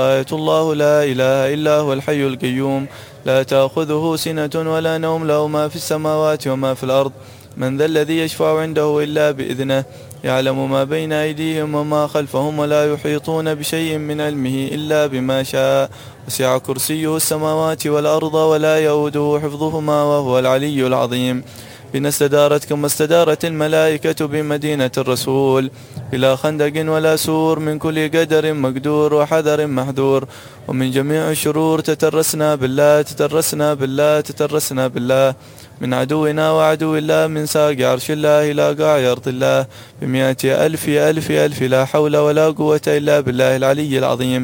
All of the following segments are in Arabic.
آية الله لا إله إلا هو الحي القيوم لا تأخذه سنة ولا نوم له ما في السماوات وما في الأرض من ذا الذي يشفع عنده إلا بإذنه يعلم ما بين أيديهم وما خلفهم ولا يحيطون بشيء من علمه إلا بما شاء وسع كرسيه السماوات والأرض ولا يؤوده حفظهما وهو العلي العظيم بنا استدارت كما استدارت الملائكة بمدينة الرسول بلا خندق ولا سور من كل قدر مقدور وحذر محذور ومن جميع الشرور تترسنا بالله تترسنا بالله تترسنا بالله من عدونا وعدو الله من ساق عرش الله إلى قاع أرض الله بمئة ألف ألف ألف لا حول ولا قوة إلا بالله العلي العظيم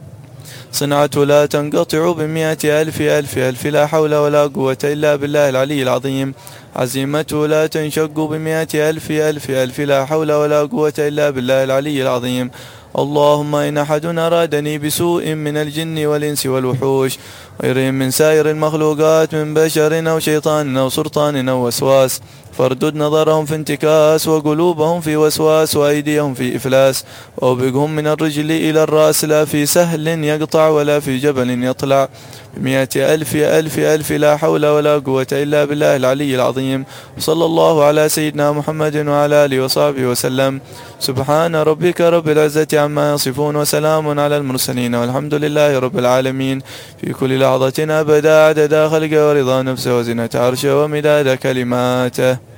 صنعته لا تنقطع بمئة ألف ألف ألف لا حول ولا قوة إلا بالله العلي العظيم عزيمته لا تنشق بمئة ألف ألف ألف لا حول ولا قوة إلا بالله العلي العظيم اللهم إن أحد أرادني بسوء من الجن والإنس والوحوش غيرهم من سائر المخلوقات من بشر أو شيطان أو سلطان أو وسواس فاردد نظرهم في انتكاس وقلوبهم في وسواس وأيديهم في إفلاس وأوبقهم من الرجل إلى الرأس لا في سهل يقطع ولا في جبل يطلع بمئة ألف ألف ألف لا حول ولا قوة إلا بالله العلي العظيم صلى الله على سيدنا محمد وعلى آله وصحبه وسلم سبحان ربك رب العزة عما يصفون وسلام على المرسلين والحمد لله رب العالمين في كل لحظة أبدا عدد خلقه ورضا نفسه وزنة عرشه ومداد كلماته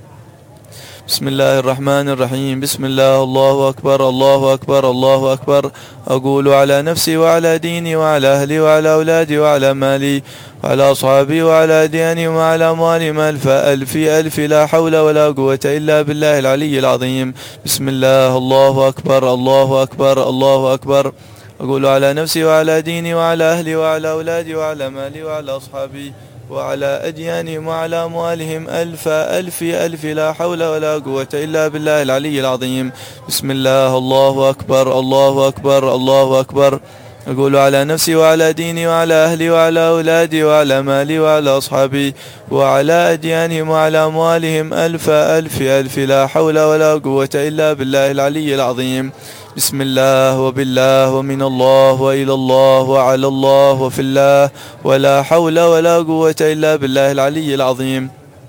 بسم الله الرحمن الرحيم بسم الله الله أكبر الله أكبر الله أكبر أقول على نفسي وعلى ديني وعلى أهلي وعلى أولادي وعلى مالي وعلى أصحابي وعلى دياني وعلى أموالهم ألف ألف ألف لا حول ولا قوة إلا بالله العلي العظيم بسم الله الله أكبر الله أكبر الله أكبر أقول على نفسي وعلى ديني وعلى أهلي وعلى أولادي وعلى مالي وعلى أصحابي وعلى أديانهم وعلى أموالهم ألف ألف ألف لا حول ولا قوة إلا بالله العلي العظيم بسم الله الله أكبر الله أكبر الله أكبر أقول على نفسي وعلى ديني وعلى أهلي وعلى أولادي وعلى مالي وعلى أصحابي وعلى أديانهم وعلى أموالهم ألف ألف ألف لا حول ولا قوة إلا بالله العلي العظيم بسم الله وبالله ومن الله وإلى الله وعلى الله وفي الله ولا حول ولا قوة إلا بالله العلي العظيم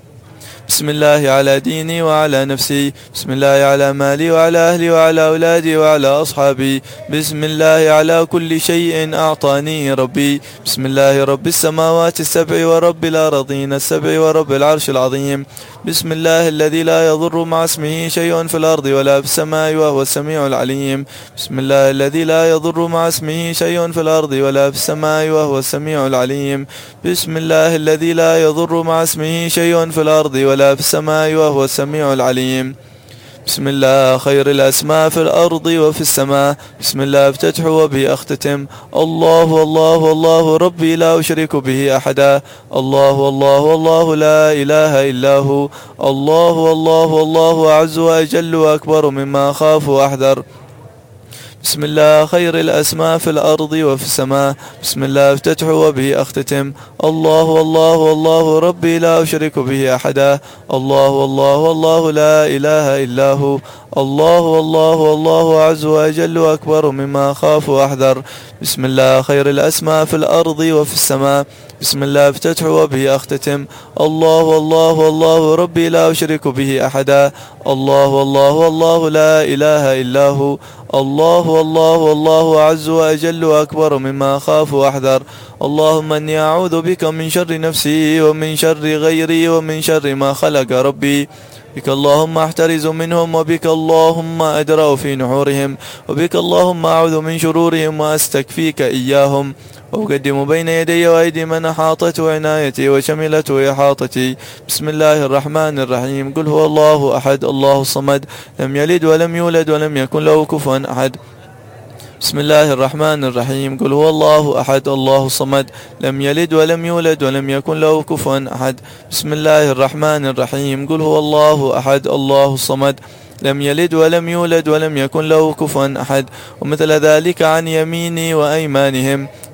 بسم الله على ديني وعلى نفسي بسم الله على مالي وعلى أهلي وعلى أولادي وعلى أصحابي بسم الله على كل شيء أعطاني ربي بسم الله رب السماوات السبع ورب الأرضين السبع ورب العرش العظيم بسم الله الذي لا يضر مع اسمه شيء في الأرض ولا في السماء وهو السميع العليم بسم الله الذي لا يضر مع اسمه شيء في الأرض ولا في السماء وهو السميع العليم بسم الله الذي لا يضر مع اسمه شيء في الأرض ولا في السماء وهو السميع العليم بسم الله خير الأسماء في الأرض وفي السماء بسم الله افتتح وبه أختتم الله الله الله ربي لا أشرك به أحدا الله الله الله لا إله إلا هو الله الله الله أعز وأجل وأكبر مما أخاف وأحذر بسم الله خير الأسماء في الأرض وفي السماء بسم الله افتتح وبه أختتم الله الله الله ربي لا أشرك به أحدا الله الله الله لا إله إلا هو الله الله الله أعز وأجل وأكبر مما أخاف وأحذر بسم الله خير الأسماء في الأرض وفي السماء بسم الله افتتح وبه أختتم الله الله الله ربي لا أشرك به أحدا الله الله الله لا إله إلا هو الله الله الله أعز وأجل وأكبر مما أخاف وأحذر اللهم إني أعوذ بك من شر نفسي ومن شر غيري ومن شر ما خلق ربي بك اللهم أحترز منهم وبك اللهم أدرأ في نحورهم وبك اللهم أعوذ من شرورهم وأستكفيك إياهم وأقدم بين يدي وأيدي من أحاطته عنايتي وشملته إحاطتي بسم الله الرحمن الرحيم قل هو الله أحد الله الصمد لم يلد ولم يولد ولم يكن له كفوا أحد بسم الله الرحمن الرحيم قل هو الله أحد الله الصمد لم يلد ولم يولد ولم يكن له كفوا أحد بسم الله الرحمن الرحيم قل هو الله أحد الله الصمد لم يلد ولم يولد ولم يكن له كفوا أحد ومثل ذلك عن يميني وأيمانهم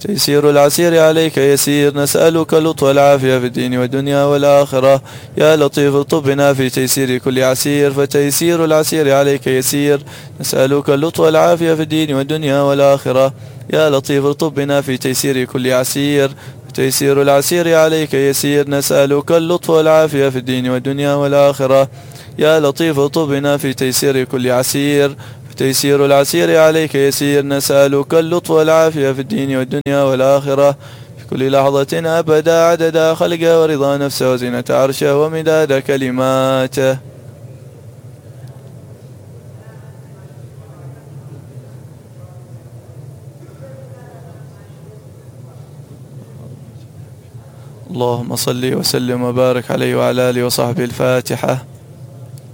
تيسير العسير عليك يسير، نسألك اللطف والعافية في الدين والدنيا والآخرة. يا لطيف الطب بنا في تيسير كل عسير، فتيسير العسير عليك يسير، نسألك اللطف والعافية في الدين والدنيا والآخرة. يا لطيف الطب بنا في تيسير كل عسير، تيسير العسير عليك يسير، نسألك اللطف والعافية في الدين والدنيا والآخرة. يا لطيف الطب بنا في تيسير كل عسير، تيسير العسير عليك يسير، نسألك اللطف والعافية في الدين والدنيا والآخرة. في كل لحظة أبدا عدد خلقه ورضا نفسه وزينة عرشه ومداد كلماته. اللهم صل وسلم وبارك عليه وعلى آله وصحبه. الفاتحة.